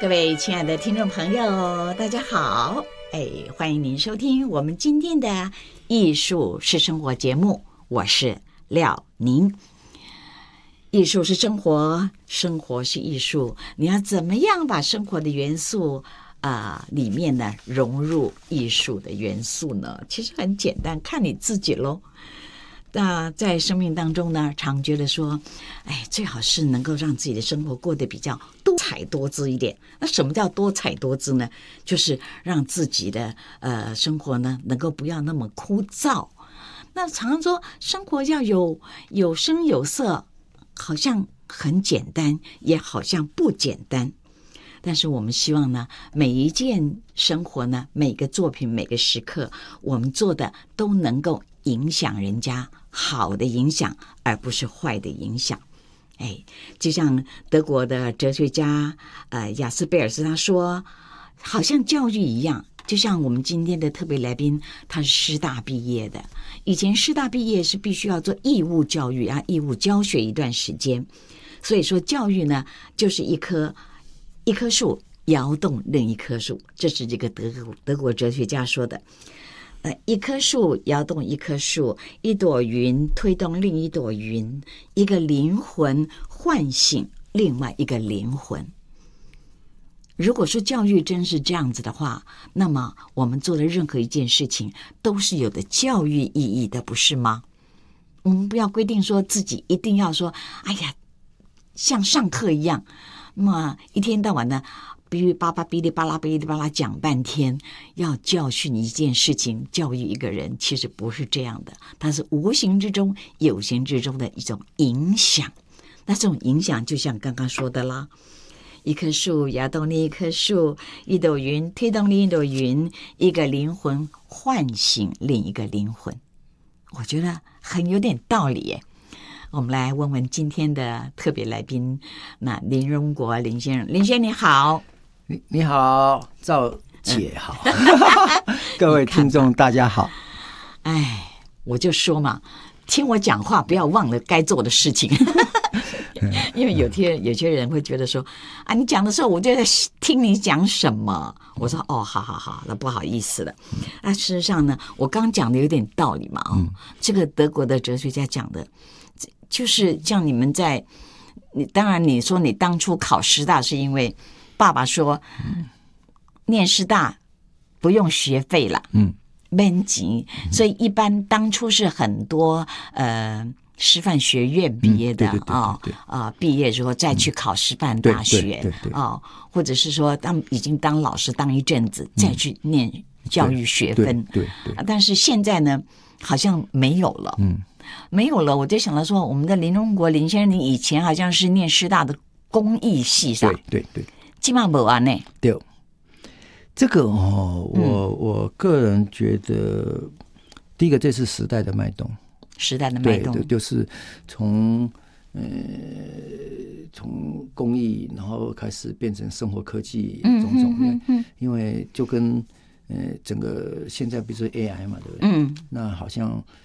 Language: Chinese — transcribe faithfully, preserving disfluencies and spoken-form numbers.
各位亲爱的听众朋友，大家好！哎，欢迎您收听我们今天的艺术是生活节目，我是廖宁。艺术是生活，生活是艺术，你要怎么样把生活的元素啊、呃、里面呢融入艺术的元素呢？其实很简单，看你自己咯。那在生命当中呢，常觉得说，哎，最好是能够让自己的生活过得比较多彩多姿一点。那什么叫多彩多姿呢？就是让自己的呃生活呢，能够不要那么枯燥。那常常说生活要有有声有色，好像很简单，也好像不简单。但是我们希望呢，每一件生活呢，每个作品，每个时刻，我们做的都能够影响人家，好的影响，而不是坏的影响。哎，就像德国的哲学家呃雅斯贝尔斯他说，好像教育一样，就像我们今天的特别来宾，他是师大毕业的。以前师大毕业是必须要做义务教育啊，义务教学一段时间。所以说教育呢，就是一棵一棵树摇动另一棵树，这是这个德国德国哲学家说的。呃，一棵树摇动一棵树，一朵云推动另一朵云，一个灵魂唤醒另外一个灵魂。如果说教育真是这样子的话，那么我们做的任何一件事情都是有的教育意义的，不是吗？我们不要规定说自己一定要说，哎呀，像上课一样，那么一天到晚呢哔哩吧吧哔哩吧啦哔哩吧啦讲半天，要教训一件事情，教育一个人，其实不是这样的，它是无形之中有形之中的一种影响。那这种影响就像刚刚说的啦，一棵树摇动另一棵树，一朵云推动另一朵云，一个灵魂唤醒另一个灵魂。我觉得很有点道理耶。我们来问问今天的特别来宾，那林荣国林先生。林先生你好。 你你好，赵姐好，各位听众大家好。 哎，我就说嘛，听我讲话不要忘了该做的事情。因为有些有些人会觉得说啊，你讲的时候我就在听你讲什么。我说哦，好好好，那不好意思了。那事实上呢，我刚讲的有点道理嘛。哦，嗯，这个德国的哲学家讲的，就是像你们在，你当然你说你当初考师大是因为爸爸说，嗯，念师大不用学费了，嗯，免钱，所以一般当初是很多呃师范学院毕业的啊啊，毕业之后再去考师范大学啊，或者是说当已经当老师当一阵子，再去念教育学分， 对对。 但是现在呢，好像没有了，嗯，没有了。我就想到说，我们的林荣国林先生，你以前好像是念师大的工艺系上， 对对对。 基本上没完呢。 对，这个哦，我、嗯、我个人觉得，第一个这是时代的脉动， 时代的脉动， 对，就是从呃从工艺，然后开始变成生活科技种种，嗯嗯嗯、因为就跟呃整个现在比如说 A I 嘛，对不对？嗯，那好像